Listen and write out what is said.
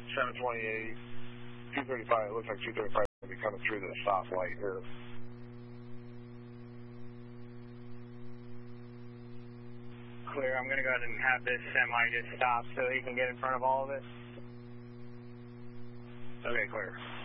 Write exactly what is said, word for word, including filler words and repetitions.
seven twenty-eight, two thirty-five, it looks like two thirty-five is going to be coming through the stoplight here. Clear, I'm going to go ahead and have this semi just stop so he can get in front of all of it. Okay, clear.